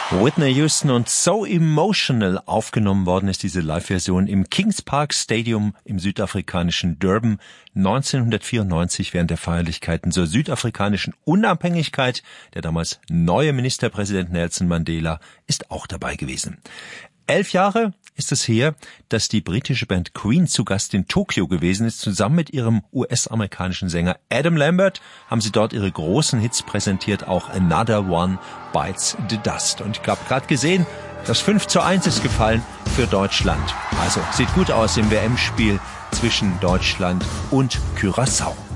Whitney Houston und So Emotional aufgenommen worden ist diese Live-Version im Kings Park Stadium im südafrikanischen Durban 1994 während der Feierlichkeiten zur südafrikanischen Unabhängigkeit. Der damals neue Ministerpräsident Nelson Mandela ist auch dabei gewesen. 11 Jahre ist es her, dass die britische Band Queen zu Gast in Tokio gewesen ist. Zusammen mit ihrem US-amerikanischen Sänger Adam Lambert haben sie dort ihre großen Hits präsentiert, auch Another One Bites the Dust. Und ich habe gerade gesehen, das 5:1 ist gefallen für Deutschland. Also sieht gut aus im WM-Spiel zwischen Deutschland und Curaçao.